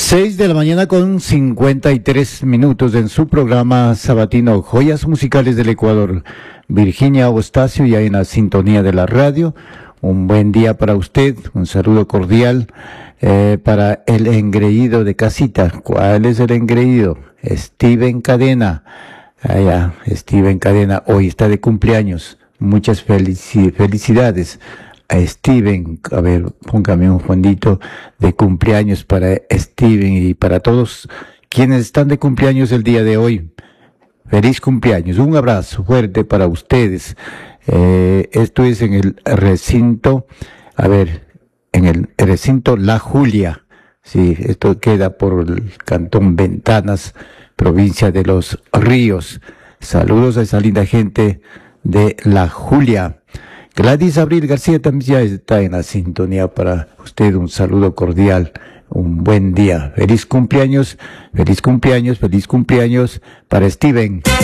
6 de la mañana con 53 minutos en su programa sabatino Joyas Musicales del Ecuador. Virginia Ostacio ya en la sintonía de la radio. Un buen día para usted, un saludo cordial para el engreído de casita. ¿Cuál es el engreído? Steven Cadena. Allá, Steven Cadena, hoy está de cumpleaños. Muchas felicidades a Steven. A ver, póngame un fondito de cumpleaños para Steven y para todos quienes están de cumpleaños el día de hoy. Feliz cumpleaños, un abrazo fuerte para ustedes. Esto es en el recinto, en el recinto La Julia. Sí, esto queda por el cantón Ventanas, provincia de Los Ríos. Saludos a esa linda gente de La Julia. Gladys Abril García también ya está en la sintonía para usted. Un saludo cordial, un buen día. Feliz cumpleaños, feliz cumpleaños, feliz cumpleaños para Steven.